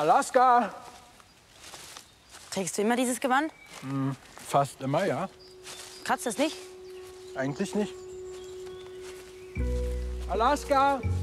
Alaska! Trägst du immer dieses Gewand? Fast immer, ja. Kratzt das nicht? Eigentlich nicht. Alaska!